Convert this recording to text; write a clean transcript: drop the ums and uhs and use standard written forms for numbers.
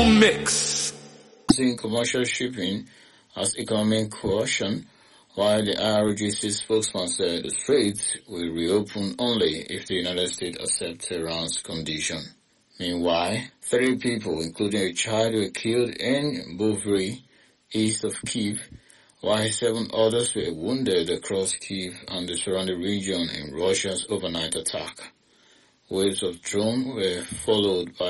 mix. Using commercial shipping as economic coercion, while the IRGC spokesman said the Straits will reopen only if the United States accepts Tehran's condition. Meanwhile, 3 people, including a child, were killed in Bovary, east of Kyiv, while 7 others were wounded across Kyiv and the surrounding region in Russia's overnight attack. Waves of drones were followed by